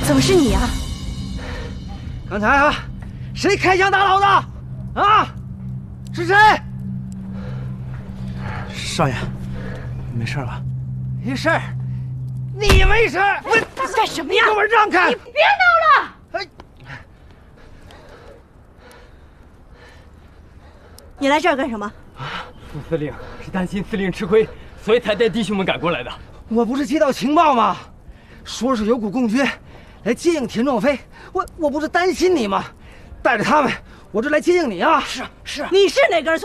怎么是你啊？ 刚才啊，谁开枪打老子？啊，是谁？ 少爷，没事吧？ 没事儿，你没事儿。我干什么呀？ 给我让开！ 你别闹了！ 哎， 你来这儿干什么？ 副司令是担心司令吃亏，所以才带弟兄们赶过来的。 我不是接到情报吗？说是有股共军来接应田壮飞，我不是担心你吗？带着他们，我就来接应你啊！ 你是哪根葱？